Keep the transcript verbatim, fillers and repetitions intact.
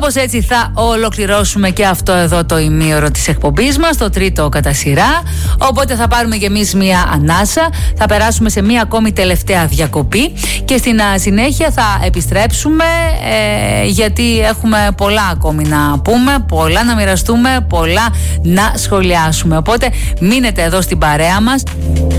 κάπως έτσι θα ολοκληρώσουμε και αυτό εδώ το ημίωρο της εκπομπής μας, το τρίτο κατά σειρά. Οπότε θα πάρουμε και εμείς μία ανάσα, θα περάσουμε σε μία ακόμη τελευταία διακοπή και στην συνέχεια θα επιστρέψουμε ε, γιατί έχουμε πολλά ακόμη να πούμε, πολλά να μοιραστούμε, πολλά να σχολιάσουμε. Οπότε μείνετε εδώ στην παρέα μας.